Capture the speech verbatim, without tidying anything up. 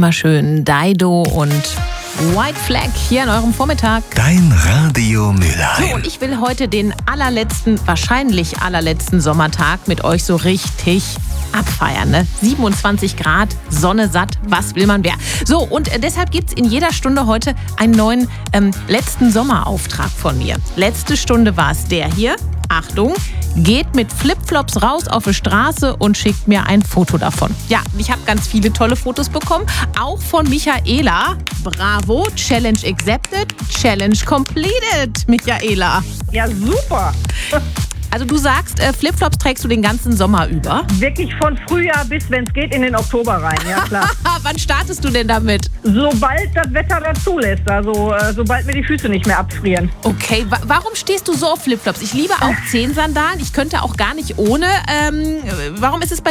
immer schön Dido und White Flag hier in eurem Vormittag. Dein Radio Mülheim. So, und ich will heute den allerletzten, wahrscheinlich allerletzten Sommertag mit euch so richtig abfeiern. Ne? siebenundzwanzig Grad, Sonne satt, was will man mehr? So, und äh, deshalb gibt es in jeder Stunde heute einen neuen ähm, letzten Sommerauftrag von mir. Letzte Stunde war es der hier. Achtung, geht mit Flipflops raus auf die Straße und schickt mir ein Foto davon. Ja, ich habe ganz viele tolle Fotos bekommen, auch von Michaela. Bravo, Challenge accepted, Challenge completed, Michaela. Ja, super. Also du sagst, äh, Flipflops trägst du den ganzen Sommer über? Wirklich von Frühjahr bis, wenn es geht, in den Oktober rein, ja klar. Wann startest du denn damit? Sobald das Wetter das zulässt, also äh, sobald mir die Füße nicht mehr abfrieren. Okay, wa- warum stehst du so auf Flipflops? Ich liebe auch Zehensandalen, ich könnte auch gar nicht ohne. Ähm, warum ist es bei